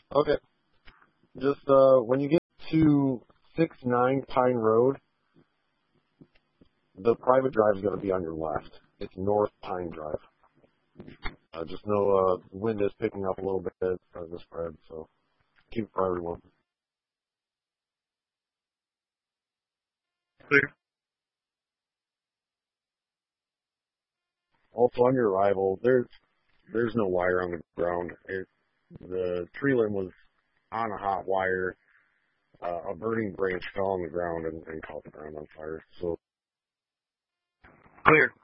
Okay. Just when you get to 6-9 Pine Road, the private drive is going to be on your left. It's North Pine Drive. Just know wind is picking up a little bit of the spread, so keep it for everyone. Clear. Also, on your arrival, there's no wire on the ground. The tree limb was on a hot wire. A burning branch fell on the ground and caught the ground on fire. So Clear.